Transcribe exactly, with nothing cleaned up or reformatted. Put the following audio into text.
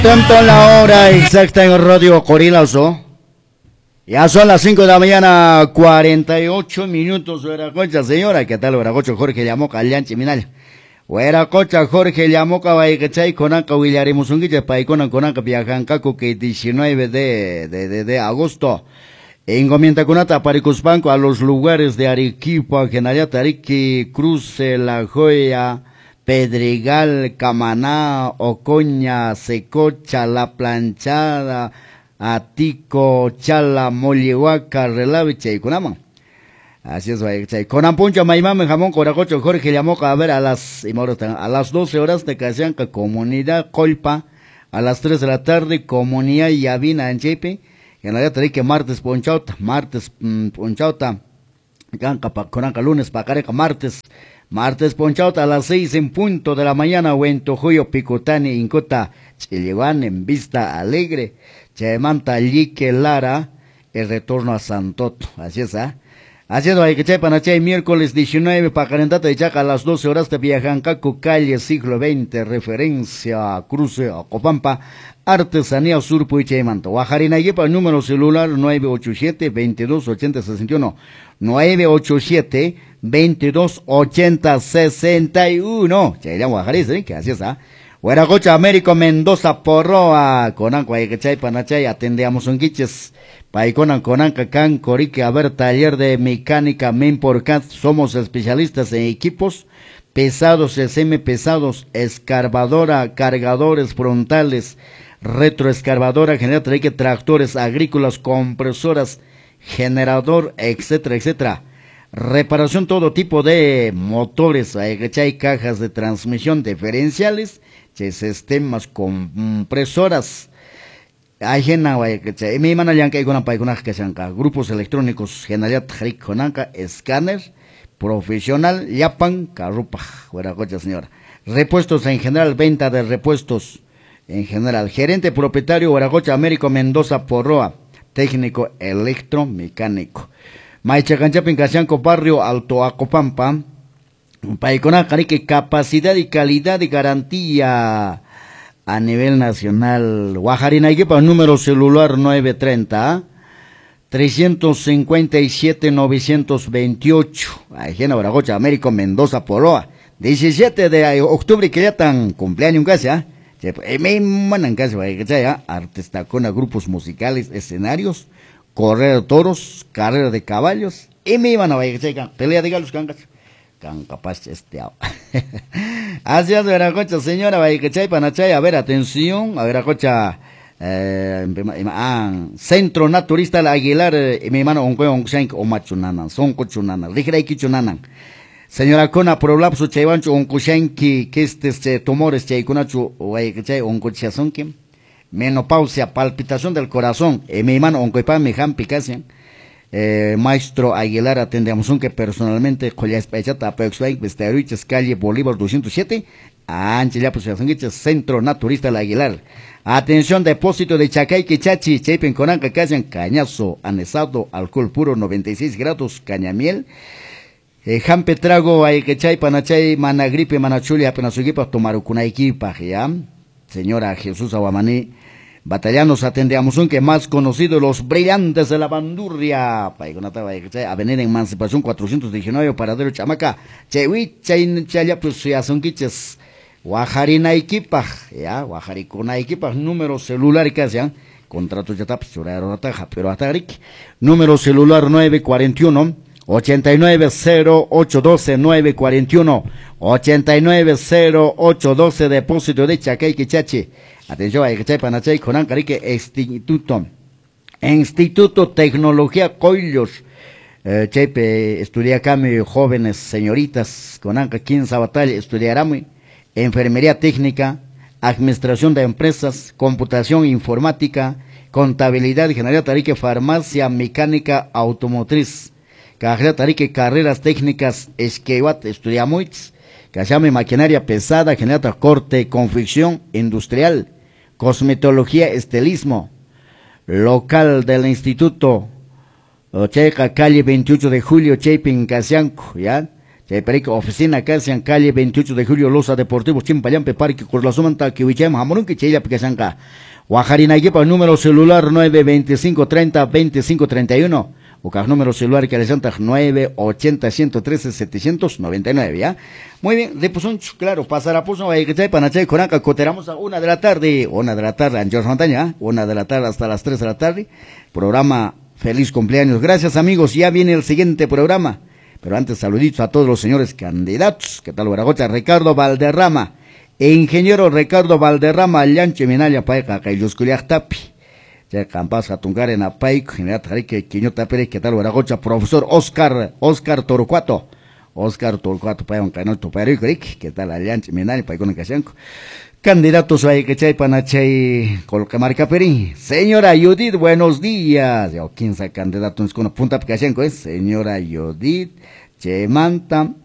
Tanto en la hora exacta en Radio Corilazo. Ya son las cinco de la mañana, cuarenta y ocho minutos. Hueracocha, señora, ¿qué tal? Hueracocha, Jorge Llamoca, Alianchi Minal. Hueracocha, Jorge Llamoca, Baikachay, Conanca, Willarimusunguilla, Paicona, Conanca, Piajancaco, que diecinueve de, de, de, de agosto. Encomienda Conata, Paricuspanco, a los lugares de Arequipa, Genayata, Ariqui, Cruce, La Joya, Pedregal, Camaná, Ocoña, Secocha, La Planchada, Atico, Chala, Mollehuaca, Relaviche y Conama. Así es, vaya. Conan Puncho, Maimame, Jamón, Coracocho, Jorge Llamoca, a ver, a las, a las doce horas de Casianca, Comunidad Colpa, a las tres de la tarde, Comunidad Yavina, en Chepe, en la día que martes Ponchauta, martes mmm, Ponchauta, Canca, Conanca, lunes, Pacareca, martes, martes Ponchauta, a las seis en punto de la mañana, Huentojoyo, Picotani, Incota, Chiliguán, en Vista Alegre, Chemanta, Lique, Lara, el retorno a Santoto, así es, ¿ah? ¿eh? Haciendo hay que chepan miércoles diecinueve para Carentata de Chaca a las doce horas de Viajancaco, calle siglo veinte, referencia a cruce a Copampa, artesanía surpo y Chemanta. Guajarina Yepa, número celular nueve ocho siete, veintidós ochenta sesenta y uno, nueve ocho siete, veintidós ochenta sesenta y uno. Chayla Guajaris, ¿eh? Que así está. Hueracocha, Américo Mendoza, Porroa, Conanco, hay que chay, panachay, atendíamos un quiches. Paiconan, Conanca, Can, Corique, a ver, taller de mecánica, men por cat, somos especialistas en equipos pesados, semi pesados, escarbadora, cargadores frontales, retroescarbadora, generador, tractores agrícolas, compresoras, generador, etcétera, etcétera. Reparación todo tipo de motores, hay cajas de transmisión diferenciales, sistemas compresoras. Ajena, vaya, mi mana yanka y con que grupos electrónicos, general Conanca, escáner, profesional, yapan, carrupa, hueracocha, señora. Repuestos en general, venta de repuestos en general. Gerente propietario, Hueracocha, Américo Mendoza, Porroa, técnico electromecánico. Maicha Canchapin, Casianco, barrio Alto Acopampa, Paiconaca, que capacidad y calidad de garantía a nivel nacional. Guajarina Iquipa, número celular nueve treinta, trescientos cincuenta y siete, novecientos veintiocho. Ajena Hueracocha, Américo Mendoza, Poroa. diecisiete de octubre, que ya están cumpleaños en casa, ¿eh? Me mandan casa, ¿eh? Artestacona, grupos musicales, escenarios, correr de toros, carrera de caballos, y me iban a vaya, pelea de galos, cancas. Can capaz este así es, Hueracocha, señora, Baikachay, Panachay, a ver, atención, a Hueracocha, eh, ah, Centro Naturista La Aguilar, mi hermano, onque, onque, o machunanan, son cochunanan, ligerai kichunanan. Señora Cona, prolapso, chayvancho, onkushanki, que este, tumores, chaykunachu, Baikachay, onkuchasonki, menopausia, palpitación del corazón, eh, mi hermano, onque, pa, mi jampi, casi. Eh, maestro Aguilar, atendemos un que personalmente con la espechata Peuxway, Vesteruiches, calle Bolívar doscientos siete, Anchilla, pues Centro Naturista La Aguilar. Atención, depósito de Chacay, Quichachi, Chepen, Conanca, Cayan, Cañazo, anesado, alcohol puro, noventa y seis grados, cañamiel. Eh, Jampe trago, Aykechay, Panachay, Managripe, Manachulia, apenas su equipa, Tomarucunaiquipa, ya. Señora Jesús Aguamaní. Batallanos, atendemos un que más conocido, los brillantes de la bandurria. Avenida Emancipación cuatrocientos diecinueve, paradero Chamaca. Chewi, Chain, Chaya, pues ya son quiches. Guajarina equipa, ya, Guajaricona equipa, número celular y casi, ya. Contrato ya tapas, taja, pero hasta Rick. Número celular nueve cuarenta y uno, ochenta y nueve cero ocho doce, nueve cuarenta y uno, ochenta y nueve cero ocho doce, depósito de Chacay, Quichachi. Atención, hay que chay panachay conan carique instituto. Instituto Tecnología Coillos. Eh, chepe, estudiacame jóvenes señoritas, conanca quince batalla, estudiarame enfermería técnica, administración de empresas, computación informática, contabilidad general tarique, farmacia mecánica automotriz, carrera tarique, carreras técnicas, esquevat, estudiamuits, cachame maquinaria pesada, general corte, confección industrial, cosmetología, estilismo, local del instituto, Checa, calle veintiocho de julio, Chepin, Casianco, ya, Perico, oficina casi en calle veintiocho de julio, Loza Deportivos, Chimpayampe, Parque, Curlasumanta, Kiwicham, Hamurun, Kichilla, Picasanca. Guajarina, equipa, número celular nueve veinticinco treinta veinticinco treinta y uno. Ucaj número celular que le santa nueve ochenta ciento trece setecientos noventa y nueve, ¿ya? Muy bien, de pues un claro, pasará pues no hay que panachay conaca, coteramos a una de la tarde, una de la tarde en George Montaña, una de la tarde hasta las tres de la tarde, programa Feliz Cumpleaños. Gracias amigos, ya viene el siguiente programa, pero antes saluditos a todos los señores candidatos. ¿Qué tal, Guaragocha? Ricardo Valderrama, e ingeniero Ricardo Valderrama, Llanche Minaya Paika, Kayusculiak Tapi. Ya campas a tungar en Apaic, general Tarique, Quiñota Pérez, ¿qué tal, Guaragocha? Profesor Oscar, Oscar Torcuato, Oscar Torcuato, Payan Canal Toparico, ¿qué tal, Alianza Minal, Paicón Casanco? Candidatos a que chay panachay, Colcamarca Peri. Señora Judith, buenos días. Yo, ¿quién sabe candidato? Con punta Casanco es, señora Judith, Chemanta,